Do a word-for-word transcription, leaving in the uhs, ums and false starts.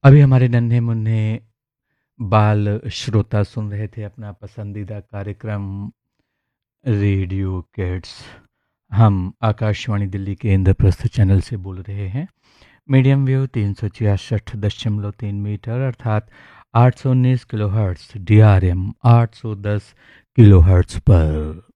अभी हमारे नन्हे मुन्ने बाल श्रोता सुन रहे थे अपना पसंदीदा कार्यक्रम रेडियो किड्स। हम आकाशवाणी दिल्ली के इंद्रप्रस्थ चैनल से बोल रहे हैं। मीडियम वेव तीन सौ छियासठ दशमलव तीन मीटर अर्थात आठ सौ उन्नीस kilo hertz, D R M आठ सौ दस किलो हर्ट्स पर।